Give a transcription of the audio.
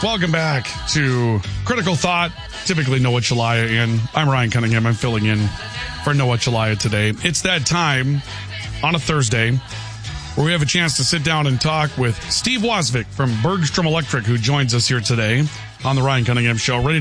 Welcome back to Critical Thought, typically Noah Chelliah, and I'm Ryan Cunningham. I'm filling in for Noah Chelliah today. It's that time on a Thursday where we have a chance to sit down and talk with Steve Wasvik from Bergstrom Electric, who joins us here today on the Ryan Cunningham Show. Ready